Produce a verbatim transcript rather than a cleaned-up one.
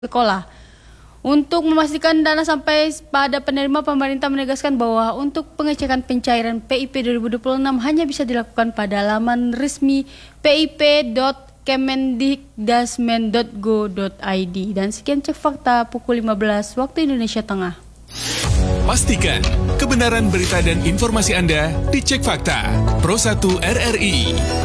sekolah. Untuk memastikan dana sampai pada penerima, pemerintah menegaskan bahwa untuk pengecekan pencairan P I P dua ribu dua puluh enam hanya bisa dilakukan pada laman resmi p i p dot kemendikdasmen dot go dot i d. Dan sekian Cek Fakta pukul lima belas waktu Indonesia Tengah. Pastikan kebenaran berita dan informasi Anda di Cek Fakta Pro satu R R I.